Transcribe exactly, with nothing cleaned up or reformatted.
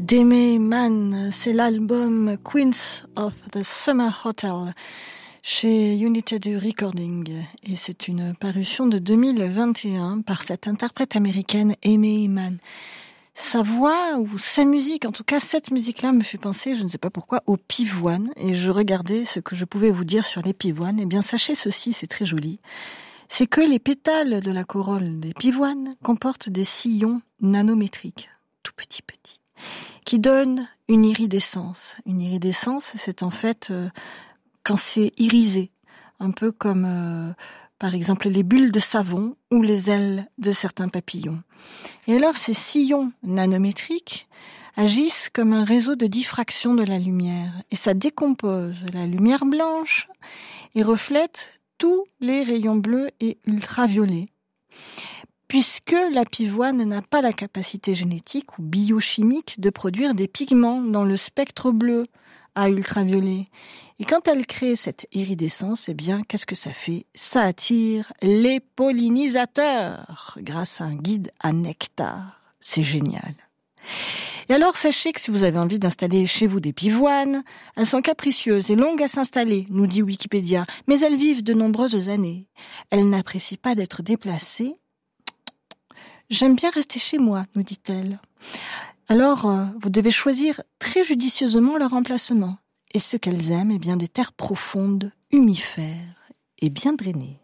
d'Aimé Mann, c'est l'album Queens of the Summer Hotel chez United Recording et c'est une parution de deux mille vingt et un par cette interprète américaine Aimé Mann. Sa voix ou sa musique, en tout cas cette musique-là me fait penser, je ne sais pas pourquoi, aux pivoines et je regardais ce que je pouvais vous dire sur les pivoines. Eh bien sachez ceci, c'est très joli, c'est que les pétales de la corolle des pivoines comportent des sillons nanométriques, tout petits petits, qui donne une iridescence. Une iridescence, c'est en fait euh, quand c'est irisé, un peu comme euh, par exemple les bulles de savon ou les ailes de certains papillons. Et alors ces sillons nanométriques agissent comme un réseau de diffraction de la lumière et ça décompose la lumière blanche et reflète tous les rayons bleus et ultraviolets. Puisque la pivoine n'a pas la capacité génétique ou biochimique de produire des pigments dans le spectre bleu à ultraviolet. Et quand elle crée cette iridescence, eh bien, qu'est-ce que ça fait? Ça attire les pollinisateurs grâce à un guide à nectar. C'est génial. Et alors, sachez que si vous avez envie d'installer chez vous des pivoines, elles sont capricieuses et longues à s'installer, nous dit Wikipédia, mais elles vivent de nombreuses années. Elles n'apprécient pas d'être déplacées. J'aime bien rester chez moi, nous dit-elle. Alors, euh, vous devez choisir très judicieusement leur emplacement. Et ce qu'elles aiment, eh bien, des terres profondes, humifères et bien drainées.